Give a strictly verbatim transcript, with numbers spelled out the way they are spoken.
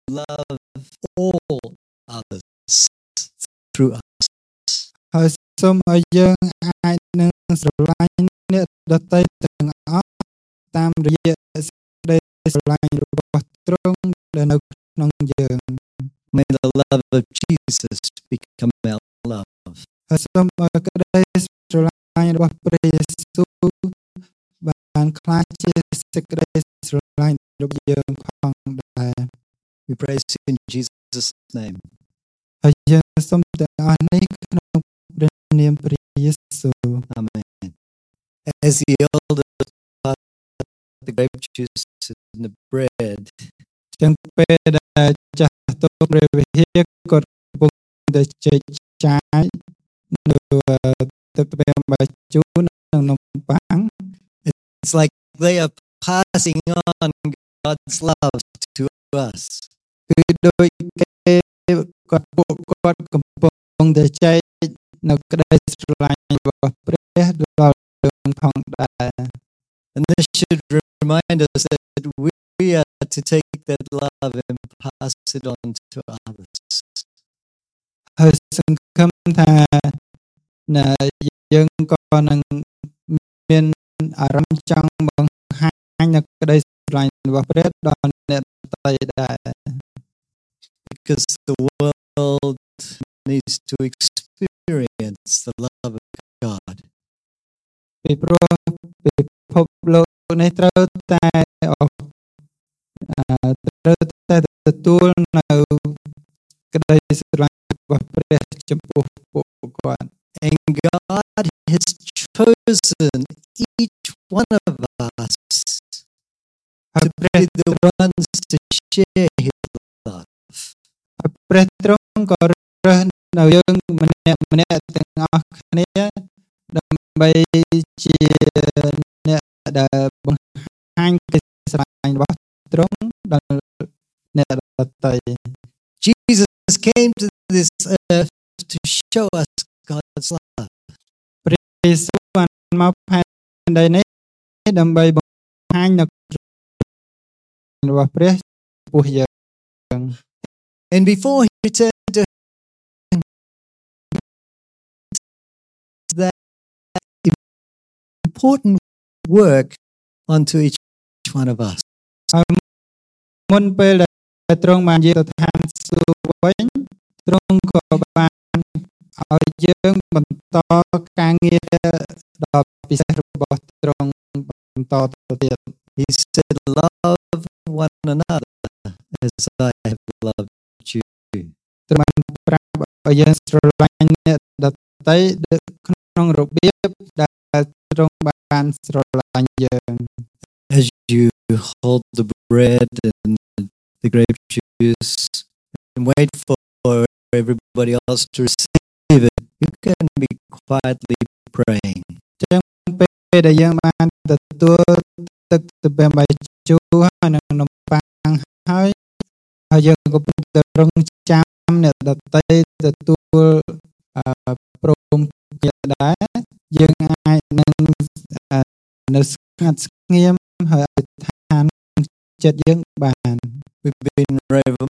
love all others through us. ហើយសូមឲ្យយើងអាចនឹងស្រឡាញ់អ្នកដទៃទាំងអស់តាមរយៈសេចក្តីស្រឡាញ់របស់ទ្រង់ដែលនៅក្នុងយើង May the love of Jesus become our love. ហើយសូមឲ្យក្តីស្រឡាញ់របស់ព្រះយេស៊ូវបានក្លាយជាសេចក្តីស្រឡាញ់របស់យើងផងដែរ We praise in Jesus' name. ហើយយើងសូមទាំងអស់នេះក្នុងព្រះនាមព្រះយេស៊ូវ Amen. As the elders part the grape juice and the bread, ចឹងពេលដែលចាស់ទុំព្រះវិហារគាត់កំពុងតែចែកចាយនៅទឹកទ្រាំបាយជូរនិងនំប៉័ង it's like they are passing on God's love to us. គឺដូចគេគាត់ពួកគាត់កំពុងតែចែកនៅក្តីស្រឡាញ់របស់ព្រះដល់យើងផងដែរ And this should remind us that we are to take that love and pass it on to others. ហើយសង្ឃឹមថាណាយើងក៏នឹងមានអារម្មណ៍ចង់បង្ហាញនៅក្តីស្រឡាញ់របស់ព្រះដល់អ្នកដទៃដែរ Because the world needs to experience the love of God. ពីព្រោះពិភពលោកនេះត្រូវតែត្រូវតែទទួលនៅក្តីស្រឡាញ់របស់ព្រះចំពោះពួកគាត់ And God has chosen each one of us to be the ones to share His love. ព្រះទ្រង់ក៏រើសនៅយើងម្នាក់ម្នាក់ទាំងអស់គ្នាដើម្បីជាអ្នកដែលបង្ហាញកិច្ចស្រឡាញ់របស់ទ្រង់ដល់អ្នកដទៃ Jesus came to this earth to show us God's love. ព្រះយេស៊ូវបានមកផែនដីនេះដើម្បីបង្ហាញនៅរបស់ព្រះចំពោះយើង And before He returned to that important work onto each one of us. មុនពេលដែលទ្រង់បានយាងទៅឋានសួគ៌វិញទ្រង់ក៏បានឲ្យយើងបន្តការងារដ៏ពិសេសរបស់ទ្រង់បន្តទៅទៀត He said, "Love one another as I have loved you." ទ្រង់បានប្រាប់ឲ្យយើងស្រឡាញ់អ្នកដទៃក្នុងរបៀបដែលទ្រង់បានស្រឡាញ់យើង As you hold the bread and the grape juice and wait for everybody else to receive it, you can be quietly praying. ចឹងពេលដែលយើងបានទទួលទឹកទ្រាំបាយជូរហើយនិងនំប៉័ងហើយហើយយើងក៏ពុំទៅរងចាំអ្នកដទៃទទួលព្រមជាដែរយើងអាចនឹងនៅស្ងាត់ស្ងៀមហើយអធិដ្ឋានចិត្តយើងបាន We've been